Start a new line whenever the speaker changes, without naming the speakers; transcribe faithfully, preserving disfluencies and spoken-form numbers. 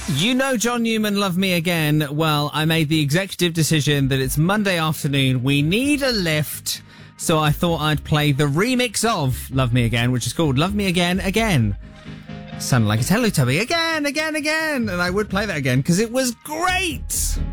You know John Newman, Love Me Again. Well, I made the executive decision that it's Monday afternoon. We need a lift. So I thought I'd play the remix of Love Me Again, which is called Love Me Again Again. Sounded like a Teletubby. Again, again, again. And I would play that again because it was great.